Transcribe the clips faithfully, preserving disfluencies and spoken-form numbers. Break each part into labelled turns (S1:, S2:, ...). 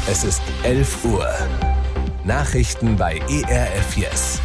S1: Es ist elf Uhr. Nachrichten bei E R F Yes.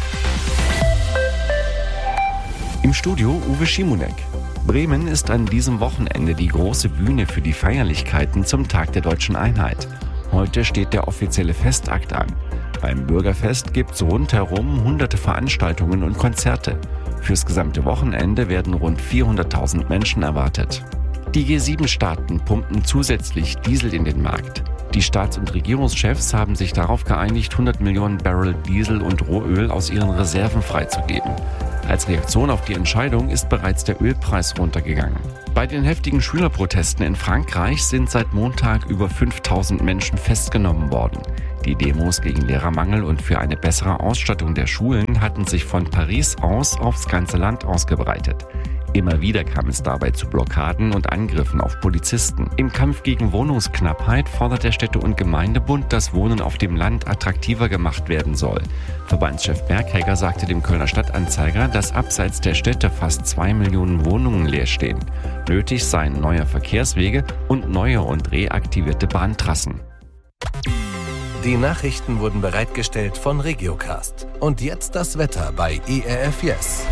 S2: Im Studio Uwe Schimonek. Bremen ist an diesem Wochenende die große Bühne für die Feierlichkeiten zum Tag der Deutschen Einheit. Heute steht der offizielle Festakt an. Beim Bürgerfest gibt's rundherum hunderte Veranstaltungen und Konzerte. Fürs gesamte Wochenende werden rund vierhunderttausend Menschen erwartet. Die G sieben Staaten pumpen zusätzlich Diesel in den Markt. Die Staats- und Regierungschefs haben sich darauf geeinigt, hundert Millionen Barrel Diesel und Rohöl aus ihren Reserven freizugeben. Als Reaktion auf die Entscheidung ist bereits der Ölpreis runtergegangen. Bei den heftigen Schülerprotesten in Frankreich sind seit Montag über fünftausend Menschen festgenommen worden. Die Demos gegen Lehrermangel und für eine bessere Ausstattung der Schulen hatten sich von Paris aus aufs ganze Land ausgebreitet. Immer wieder kam es dabei zu Blockaden und Angriffen auf Polizisten. Im Kampf gegen Wohnungsknappheit fordert der Städte- und Gemeindebund, dass Wohnen auf dem Land attraktiver gemacht werden soll. Verbandschef Berghegger sagte dem Kölner Stadtanzeiger, dass abseits der Städte fast zwei Millionen Wohnungen leer stehen. Nötig seien neue Verkehrswege und neue und reaktivierte Bahntrassen.
S1: Die Nachrichten wurden bereitgestellt von Regiocast. Und jetzt das Wetter bei E R F Yes.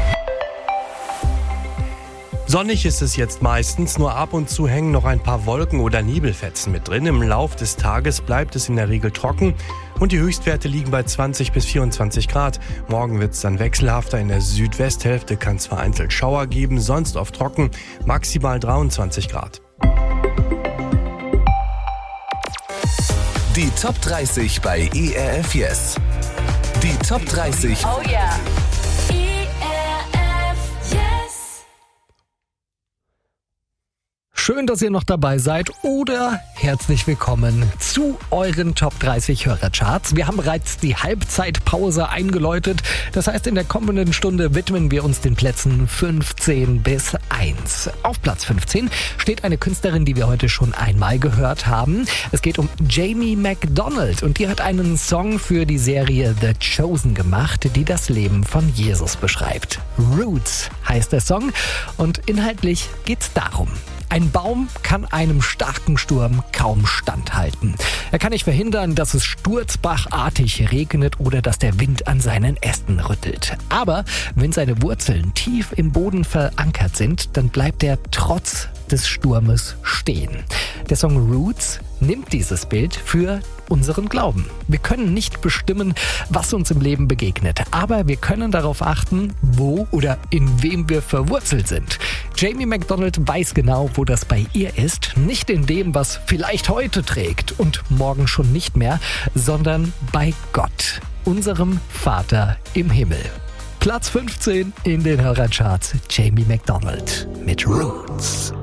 S3: Sonnig ist es jetzt meistens, nur ab und zu hängen noch ein paar Wolken oder Nebelfetzen mit drin. Im Lauf des Tages bleibt es in der Regel trocken und die Höchstwerte liegen bei zwanzig bis vierundzwanzig Grad. Morgen wird es dann wechselhafter. In der Südwesthälfte kann es vereinzelt Schauer geben, sonst oft trocken, maximal dreiundzwanzig Grad.
S1: Die Top dreißig bei E R F Yes. Die Top dreißig.
S4: Oh yeah.
S5: Schön, dass ihr noch dabei seid oder herzlich willkommen zu euren Top dreißig Hörercharts. Wir haben bereits die Halbzeitpause eingeläutet. Das heißt, in der kommenden Stunde widmen wir uns den Plätzen fünfzehn bis eins. Auf Platz fünfzehn steht eine Künstlerin, die wir heute schon einmal gehört haben. Es geht um Jamie McDonald und die hat einen Song für die Serie The Chosen gemacht, die das Leben von Jesus beschreibt. Roots heißt der Song und inhaltlich geht's darum: Ein Baum kann einem starken Sturm kaum standhalten. Er kann nicht verhindern, dass es sturzbachartig regnet oder dass der Wind an seinen Ästen rüttelt. Aber wenn seine Wurzeln tief im Boden verankert sind, dann bleibt er trotz des Sturmes stehen. Der Song Roots nimmt dieses Bild für unseren Glauben. Wir können nicht bestimmen, was uns im Leben begegnet, aber wir können darauf achten, wo oder in wem wir verwurzelt sind. Jamie McDonald weiß genau, wo das bei ihr ist. Nicht in dem, was vielleicht heute trägt und morgen schon nicht mehr, sondern bei Gott, unserem Vater im Himmel. Platz fünfzehn in den Hörercharts, Jamie McDonald mit Roots.